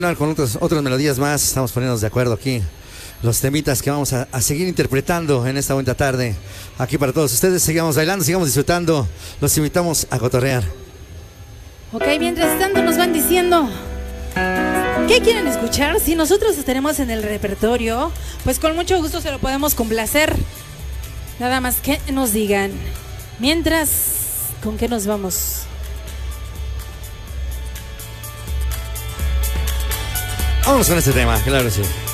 Con otras melodías más, estamos poniéndonos de acuerdo aquí. Los temitas que vamos a seguir interpretando en esta bonita tarde. Aquí para todos ustedes, sigamos bailando, sigamos disfrutando. Los invitamos a cotorrear. Ok, mientras tanto nos van diciendo ¿qué quieren escuchar? Si nosotros estaremos en el repertorio, pues con mucho gusto se lo podemos complacer. Nada más que nos digan. Mientras, ¿con qué nos vamos? Vámonos con este tema, claro que sí.